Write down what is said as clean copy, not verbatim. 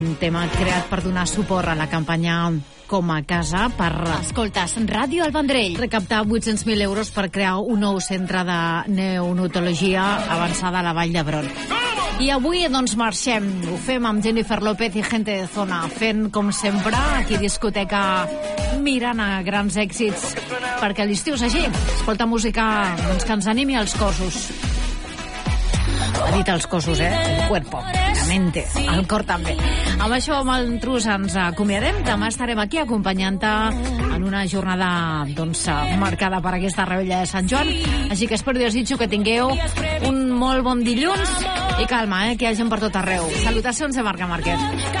Un tema creat per donar suport a la campanya Com a Casa per... Escoltes, Ràdio El Vendrell. Recaptar 800.000 euros per crear un nou centre de neonatologia avançada a la Vall d'Hebron. I avui, doncs, marxem. Ho fem amb Jennifer López i Gente de Zona, fent, com sempre, aquí discoteca mirant a grans èxits, perquè l'estiu és així. Escolta música, doncs, que ens animi als cossos. Ha dit els cossos, el cuerpo, la mente, el cor també. Amb això, amb el Trus, ens acomiadem. Demà estarem aquí acompanyant-te en una jornada, doncs, marcada per aquesta rebella de Sant Joan. Així que espero i desitjo que tingueu un molt bon dilluns i calma, que hi ha gent per tot arreu. Salutacions de Marca Márquez.